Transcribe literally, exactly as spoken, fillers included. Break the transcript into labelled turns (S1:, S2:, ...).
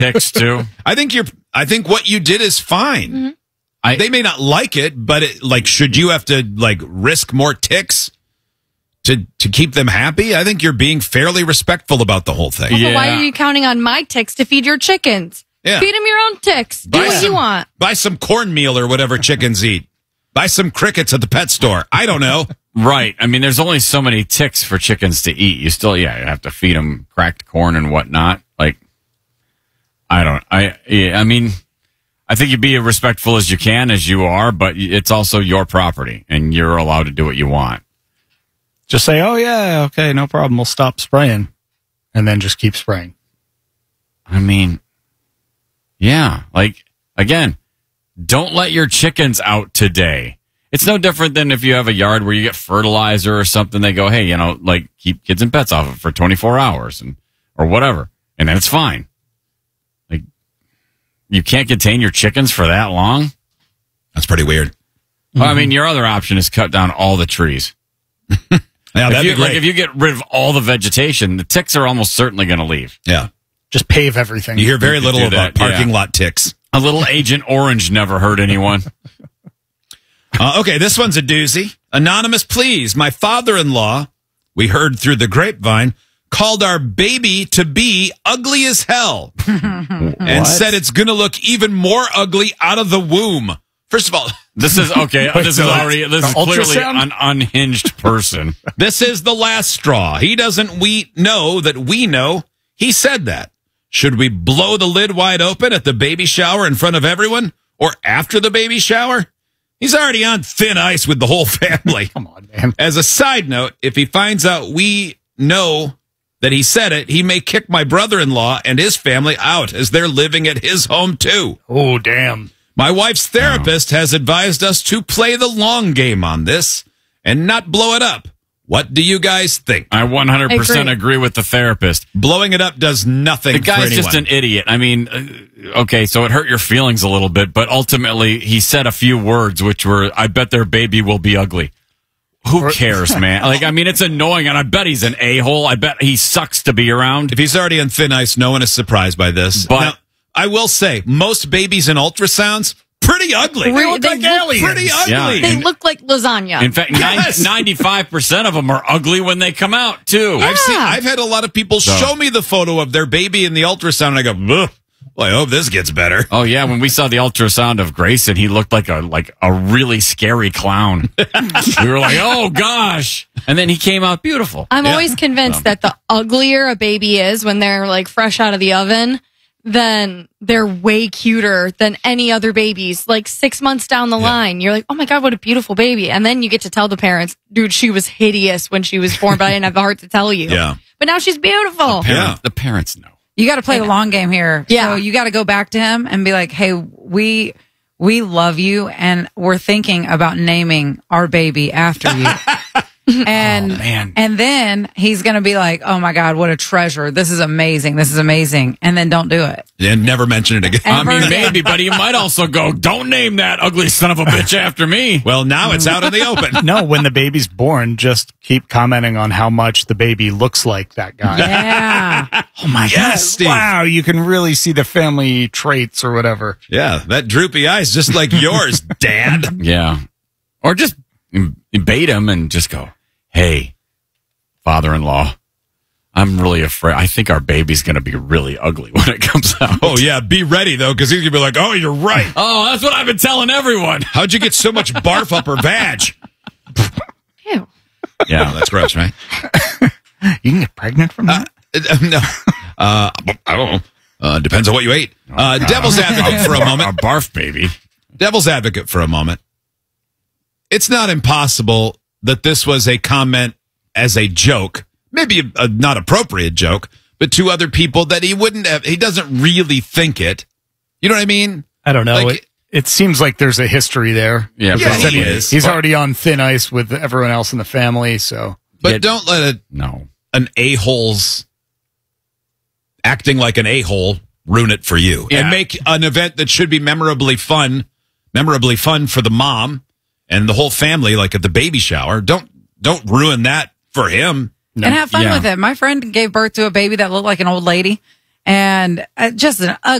S1: ticks too.
S2: I think you're. I think what you did is fine.
S3: Mm-hmm.
S1: I,
S2: they may not like it, but it, like, should you have to like risk more ticks to to keep them happy? I think you're being fairly respectful about the whole thing.
S3: Well,
S1: Yeah.
S3: Why are you counting on my ticks to feed your chickens?
S2: Yeah.
S3: Feed them your own ticks. Do
S2: Buy
S3: what
S2: some-
S3: you want.
S2: Buy some cornmeal or whatever chickens eat. Buy some crickets at the pet store. I don't know.
S1: Right. I mean, there's only so many ticks for chickens to eat. You still, yeah, you have to feed them cracked corn and whatnot. Like, I don't, I, yeah, I mean, I think you be as respectful as you can, as you are, but it's also your property and you're allowed to do what you want.
S4: Just say, oh, yeah, okay, no problem. We'll stop spraying. And then just keep spraying.
S1: I mean, yeah, like, again, don't let your chickens out today. It's no different than if you have a yard where you get fertilizer or something. They go, hey, you know, like, keep kids and pets off it for twenty-four hours and or whatever. And then it's fine. Like, you can't contain your chickens for that long?
S2: That's pretty weird.
S1: Well, I mean, your other option is cut down all the trees.
S2: Yeah, that'd
S1: if you,
S2: be great.
S1: like, if you get rid of all the vegetation, the ticks are almost certainly going to leave.
S2: Yeah.
S4: Just pave everything.
S2: You hear very
S1: You could
S2: little
S1: do
S2: about
S1: that,
S2: parking
S1: yeah.
S2: lot ticks.
S1: A little Agent Orange never hurt anyone.
S2: Uh, okay, this one's a doozy. Anonymous, please. My father-in-law, we heard through the grapevine, called our baby to be ugly as hell and said it's going to look even more ugly out of the womb. First of all,
S1: This is okay.
S4: Wait,
S1: this
S4: so
S1: is already this is
S4: the
S1: clearly
S4: ultrasound?
S1: an unhinged person.
S2: this is the last straw. He doesn't we know that we know he said that. Should we blow the lid wide open at the baby shower in front of everyone or after the baby shower? He's already on thin ice with the whole family.
S4: Come on, man.
S2: As a side note, if he finds out we know that he said it, he may kick my brother-in-law and his family out as they're living at his home too.
S4: Oh, damn.
S2: My wife's therapist has advised us to play the long game on this and not blow it up. What do you guys think?
S1: I one hundred percent
S3: I
S1: agree.
S3: agree
S1: with the therapist.
S2: Blowing it up does nothing
S1: The
S2: for
S1: guy's
S2: anyone.
S1: just an idiot. I mean, uh, okay, so it hurt your feelings a little bit, but ultimately he said a few words which were, I bet their baby will be ugly. Who cares, man? Like, I mean, it's annoying, and I bet he's an a-hole. I bet he sucks to be around.
S2: If he's already on thin ice, no one is surprised by this.
S1: But-
S2: now, I will say, most babies in ultrasounds, pretty ugly.
S3: They look like aliens.
S2: Pretty ugly.
S1: Yeah.
S3: They look like lasagna.
S1: In fact,
S2: Yes.
S1: ninety-five percent of them are ugly when they come out, too.
S2: I've seen.
S3: Yeah.
S2: I've had a lot of people
S1: So-
S2: show me the photo of their baby in the ultrasound, and I go, "Ugh, well, I hope this gets better."
S1: Oh yeah, when we saw the ultrasound of Grayson, he looked like a like a really scary clown. We were like, "Oh gosh!" And then he came out beautiful.
S3: I'm
S2: Yeah.
S3: always convinced that the uglier a baby is when they're like fresh out of the oven, then they're way cuter than any other babies. Like six months down the line, you're like, oh my God, what a beautiful baby. And then you get to tell the parents, dude, she was hideous when she was born, but I didn't have the heart to tell you.
S2: Yeah.
S3: But now she's beautiful.
S1: Parent-
S2: Yeah.
S1: The parents know.
S5: You got to play the long game here.
S3: Yeah.
S5: So you got to go back to him and be like, hey, we we love you and we're thinking about naming our baby after you. And
S1: Oh, man.
S5: and then he's going to be like, "Oh my God, what a treasure. This is amazing. This is amazing." And then don't do it.
S2: And never mention it again.
S1: I mean,
S5: Ever.
S1: maybe, but he might also go, "Don't name that ugly son of a bitch after me."
S2: Well, now it's out in the open.
S4: No, when the baby's born, just keep commenting on how much the baby looks like that guy.
S5: Yeah.
S4: Oh my
S2: Yes,
S4: God.
S2: Steve.
S4: Wow, you can really see the family traits or whatever.
S2: Yeah, that droopy eyes, just like yours, Dad.
S1: Yeah. Or just bait him and just go, "Hey, father-in-law, I'm really afraid. I think our baby's going to be really ugly when it comes out."
S2: Oh yeah, be ready though, because he's gonna be like, "Oh, you're right.
S1: Oh, that's what I've been telling everyone.
S2: How'd you get so much barf up her vag?"
S3: Ew.
S1: Yeah.
S2: That's gross, right?
S4: You can get pregnant from that?
S2: Uh, no, uh, I don't know. Uh, depends on what you ate. Uh, devil's advocate for a
S1: A
S2: moment.
S1: barf baby.
S2: Devil's advocate for a moment. It's not impossible that this was a comment as a joke, maybe a, a not appropriate joke, but to other people that he wouldn't have. He doesn't really think it. You know what I mean?
S4: I don't know.
S2: Like-
S4: it, it seems like there's a history there.
S1: Yeah,
S2: Yeah,
S4: He said
S2: he
S4: he-
S2: is.
S4: He's
S2: But-
S4: already on thin ice with everyone else in the family, so.
S2: But
S1: Yeah.
S2: don't let a,
S1: No.
S2: an a-hole's acting like an a-hole ruin it for you.
S1: Yeah.
S2: And make an event that should be memorably fun, memorably fun for the mom and the whole family, like at the baby shower. Don't don't ruin that for him.
S4: No.
S5: And have fun
S1: Yeah.
S5: with it. My friend gave birth to a baby that looked like an old lady. and uh, just an